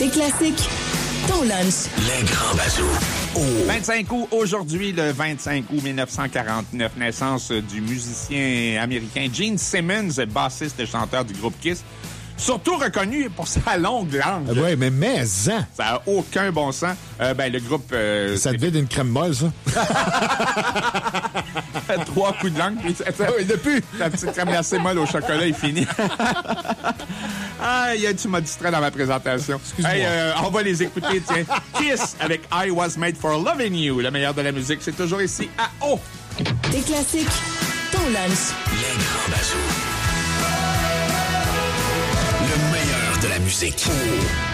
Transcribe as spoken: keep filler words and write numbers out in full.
Tes classiques, ton lunch. Les grands bazous. Oh. vingt-cinq août, aujourd'hui, le vingt-cinq août mille neuf cent quarante-neuf, naissance du musicien américain Gene Simmons, bassiste et chanteur du groupe Kiss. Surtout reconnu pour sa longue langue. Ah oui, mais mais hein. Ça n'a aucun bon sens. Euh, ben, le groupe... Euh, ça devait d'une crème molle, ça. Trois coups de langue. Puis, oui, depuis. La petite crème glacée molle au chocolat est finie. Ah, tu m'as distrait dans ma présentation. Excuse-moi. Hey, euh, on va les écouter, tiens. Kiss avec I Was Made for Loving You. Le meilleur de la musique, c'est toujours ici à O. Tes classiques, ton lunch. Les grands bazous. Le meilleur de la musique. Oh.